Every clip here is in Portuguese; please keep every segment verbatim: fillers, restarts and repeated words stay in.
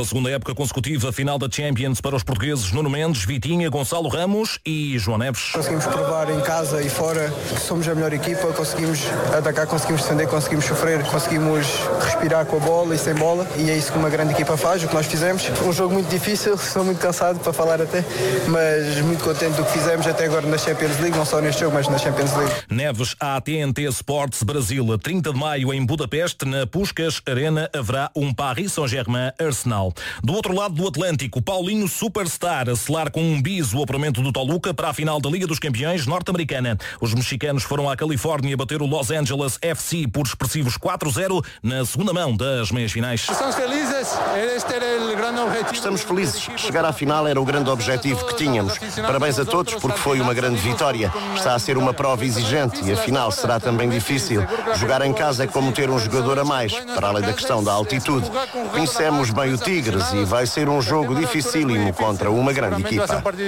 Pela segunda época consecutiva, final da Champions para os portugueses Nuno Mendes, Vitinha, Gonçalo Ramos e João Neves. Conseguimos provar em casa e fora que somos a melhor equipa, conseguimos atacar, conseguimos defender, conseguimos sofrer, conseguimos respirar com a bola e sem bola, e é isso que uma grande equipa faz, o que nós fizemos. Um jogo muito difícil, estou muito cansado para falar até, mas muito contente do que fizemos até agora na Champions League, não só neste jogo, mas na Champions League. Neves à T N T Sports Brasil, trinta de maio em Budapeste, na Puskás Arena, haverá um Paris Saint-Germain Arsenal. Do outro lado do Atlântico, Paulinho Superstar a selar com um bis o apuramento do Toluca para a final da Liga dos Campeões norte-americana. Os mexicanos foram à Califórnia bater o Los Angeles F C por expressivos quatro a zero na segunda mão das meias finais. Estamos felizes, este era o grande objetivo. Estamos felizes. Chegar à final era o grande objetivo que tínhamos. Parabéns a todos porque foi uma grande vitória. Está a ser uma prova exigente e a final será também difícil. Jogar em casa é como ter um jogador a mais, para além da questão da altitude. Conhecemos bem o Tigres e vai ser um jogo dificílimo contra uma grande equipa.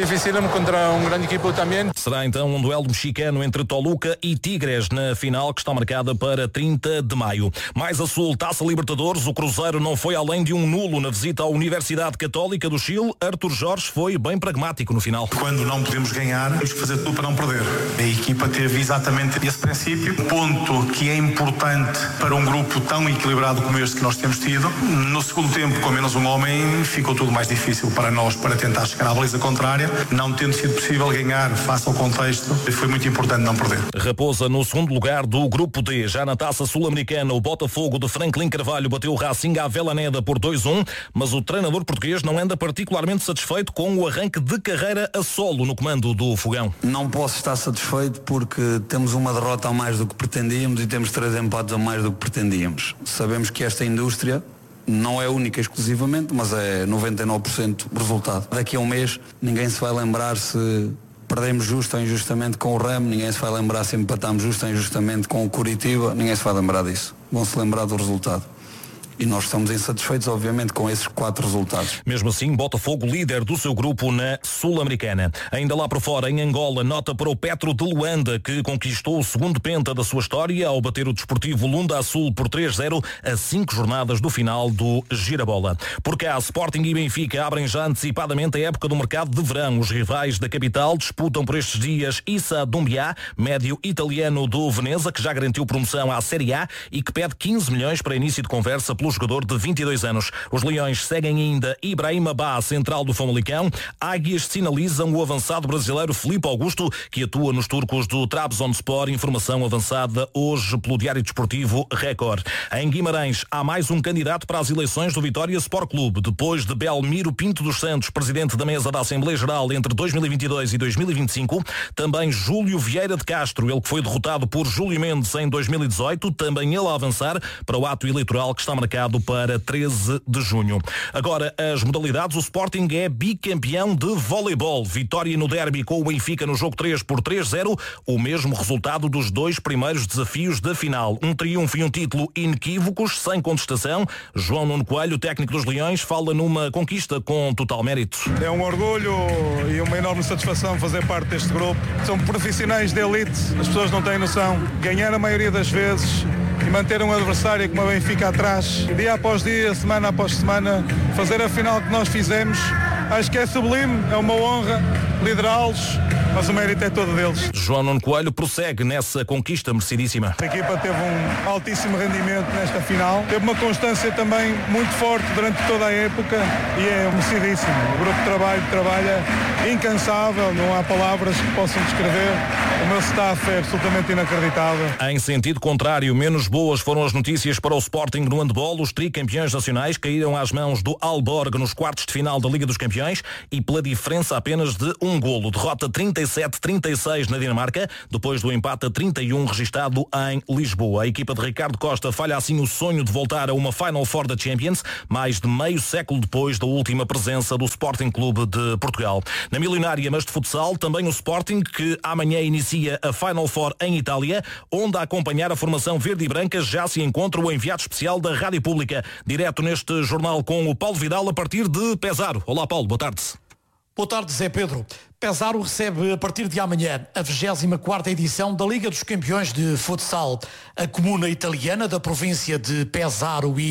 Será então um duelo mexicano entre Toluca e Tigres na final que está marcada para trinta de maio. Mais a sul, Taça Libertadores, o Cruzeiro não foi além de um nulo na visita à Universidade Católica do Chile. Arthur Jorge foi bem pragmático no final. Quando não podemos ganhar, temos que fazer tudo para não perder. A equipa teve exatamente esse princípio, ponto que é importante para um grupo tão equilibrado como este que nós temos tido. No segundo tempo, com menos um homem, ficou tudo mais difícil para nós para tentar chegar à baliza contrária. Não tendo sido possível ganhar face ao contexto, foi muito importante não perder. Raposa no segundo lugar do Grupo D. Já na Taça Sul-Americana, o Botafogo de Franklin Carvalho bateu o Racing à Avellaneda por dois a um, mas o treinador português não anda particularmente satisfeito com o arranque de carreira a solo no comando do Fogão. Não posso estar satisfeito porque temos uma derrota a mais do que pretendíamos e temos três empates a mais do que pretendíamos. Sabemos que esta indústria não é única exclusivamente, mas é noventa e nove por cento resultado. Daqui a um mês ninguém se vai lembrar se perdemos justo ou injustamente com o Remo, ninguém se vai lembrar se empatámos justo ou injustamente com o Curitiba, ninguém se vai lembrar disso. Vão se lembrar do resultado. E nós estamos insatisfeitos, obviamente, com esses quatro resultados. Mesmo assim, Botafogo líder do seu grupo na Sul-Americana. Ainda lá por fora, em Angola, nota para o Petro de Luanda, que conquistou o segundo penta da sua história ao bater o Desportivo Lunda Sul por três a zero a cinco jornadas do final do Girabola. Por cá, Sporting e Benfica abrem já antecipadamente a época do mercado de verão. Os rivais da capital disputam por estes dias Issa Doumbia, médio italiano do Veneza, que já garantiu promoção à Série A e que pede quinze milhões para início de conversa pelo jogador de vinte e dois anos. Os Leões seguem ainda Ibrahim Abá, central do Famalicão. Águias sinalizam o avançado brasileiro Filipe Augusto, que atua nos turcos do Trabzonspor. Informação avançada hoje pelo Diário Desportivo Record. Em Guimarães, há mais um candidato para as eleições do Vitória Sport Clube. Depois de Belmiro Pinto dos Santos, presidente da mesa da Assembleia Geral entre dois mil e vinte e dois e dois mil e vinte e cinco, também Júlio Vieira de Castro, ele que foi derrotado por Júlio Mendes em dois mil e dezoito, também ele a avançar para o ato eleitoral que está marcado para treze de junho. Agora, as modalidades, o Sporting é bicampeão de voleibol. Vitória no derby com o Benfica no jogo três por três a zero, o mesmo resultado dos dois primeiros desafios da final. Um triunfo e um título inequívocos, sem contestação. João Nuno Coelho, técnico dos Leões, fala numa conquista com total mérito. É um orgulho e uma enorme satisfação fazer parte deste grupo. São profissionais de elite, as pessoas não têm noção. Ganhar a maioria das vezes e manter um adversário como a Benfica atrás, dia após dia, semana após semana, fazer a final que nós fizemos, acho que é sublime, é uma honra liderá-los, mas o mérito é todo deles. João Nuno Coelho prossegue nessa conquista merecidíssima. A equipa teve um altíssimo rendimento nesta final, teve uma constância também muito forte durante toda a época e é merecidíssimo. O grupo de trabalho trabalha incansável, não há palavras que possam descrever. O meu staff é absolutamente inacreditável. Em sentido contrário, menos boas foram as notícias para o Sporting no handball. Os tricampeões nacionais caíram às mãos do Aalborg nos quartos de final da Liga dos Campeões e pela diferença apenas de um golo. Derrota trinta e sete a trinta e seis na Dinamarca, depois do empate a trinta e um registado em Lisboa. A equipa de Ricardo Costa falha assim o sonho de voltar a uma Final Four da Champions, mais de meio século depois da última presença do Sporting Clube de Portugal. Na milionária, mas de futsal, também o Sporting, que amanhã inicia a Final Four em Itália, onde a acompanhar a formação verde e branca já se encontra o enviado especial da Rádio Pública. Direto neste jornal com o Paulo Vidal a partir de Pesaro. Olá Paulo, boa tarde. Boa tarde, Zé Pedro. Pesaro recebe a partir de amanhã a vigésima quarta edição da Liga dos Campeões de Futsal. A comuna italiana da província de Pesaro e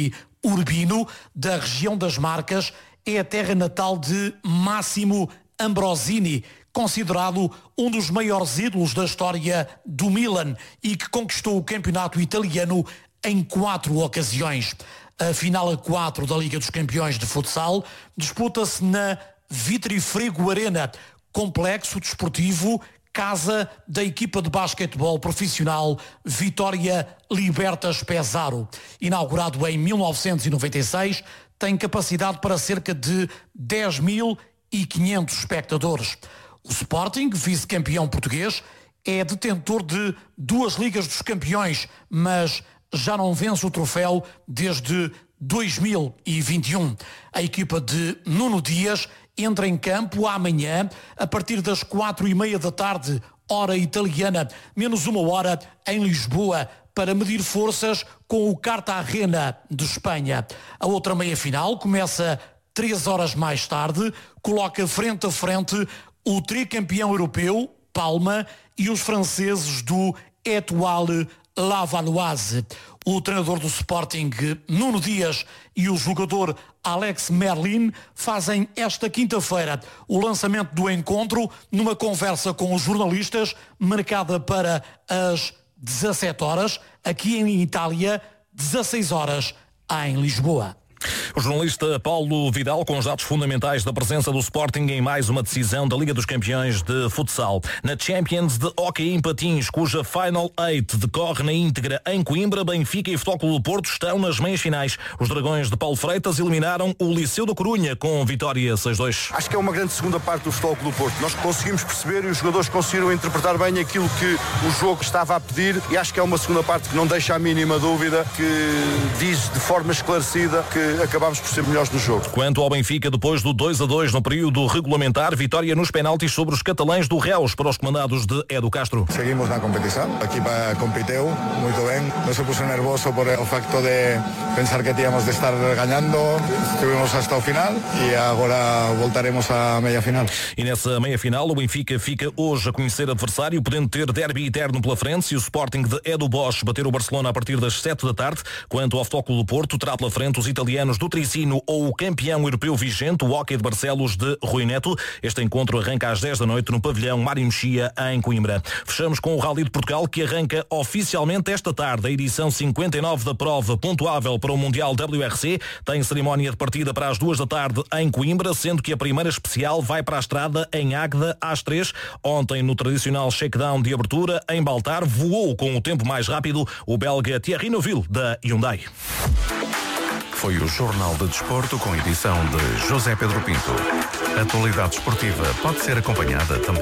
Urbino, da região das Marcas, é a terra natal de Massimo Ambrosini, considerado um dos maiores ídolos da história do Milan e que conquistou o campeonato italiano em quatro ocasiões. A final a quatro da Liga dos Campeões de Futsal disputa-se na Vitrifrigo Arena, complexo desportivo, casa da equipa de basquetebol profissional Vitória Libertas Pesaro. Inaugurado em mil novecentos e noventa e seis, tem capacidade para cerca de dez mil e quinhentos espectadores. O Sporting, vice-campeão português, é detentor de duas Ligas dos Campeões, mas já não vence o troféu desde dois mil e vinte e um. A equipa de Nuno Dias entra em campo amanhã, a partir das quatro e meia da tarde, hora italiana, menos uma hora em Lisboa, para medir forças com o Cartagena de Espanha. A outra meia-final começa três horas mais tarde, coloca frente a frente o tricampeão europeu, Palma, e os franceses do Étoile Lavalloise. O treinador do Sporting, Nuno Dias, e o jogador Alex Merlin fazem esta quinta-feira o lançamento do encontro numa conversa com os jornalistas marcada para as dezassete horas, aqui em Itália, dezasseis horas em Lisboa. O jornalista Paulo Vidal com os dados fundamentais da presença do Sporting em mais uma decisão da Liga dos Campeões de Futsal. Na Champions de Hóquei em Patins, cuja Final oito decorre na íntegra em Coimbra, Benfica e Futebol Clube do Porto estão nas meias finais. Os Dragões de Paulo Freitas eliminaram o Liceu da Corunha com vitória seis a dois. Acho que é uma grande segunda parte do Futebol Clube do Porto. Nós conseguimos perceber e os jogadores conseguiram interpretar bem aquilo que o jogo estava a pedir, e acho que é uma segunda parte que não deixa a mínima dúvida, que diz de forma esclarecida que acabámos por ser melhores no jogo. Quanto ao Benfica, depois do dois a dois no período regulamentar, vitória nos penaltis sobre os catalães do Reus para os comandados de Edu Castro. Seguimos na competição, a equipa competeu muito bem, não se puso nervoso por o facto de pensar que tínhamos de estar ganhando, estivemos até o final e agora voltaremos à meia final. E nessa meia final o Benfica fica hoje a conhecer adversário, podendo ter derby eterno pela frente se o Sporting de Edu Bosch bater o Barcelona a partir das sete da tarde. Quanto ao Futebol Clube do Porto, terá pela frente os italianos do Tricino ou o campeão europeu vigente, o Hóquei de Barcelos de Rui Neto. Este encontro arranca às dez da noite no pavilhão Mário Mexia, em Coimbra. Fechamos com o Rally de Portugal, que arranca oficialmente esta tarde. A edição cinquenta e nove da prova, pontuável para o Mundial W R C, tem cerimónia de partida para as duas da tarde em Coimbra, sendo que a primeira especial vai para a estrada em Águeda às três. Ontem, no tradicional shakedown de abertura, em Baltar, voou com o tempo mais rápido o belga Thierry Neuville, da Hyundai. Foi o Jornal de Desporto com edição de José Pedro Pinto. A atualidade esportiva pode ser acompanhada também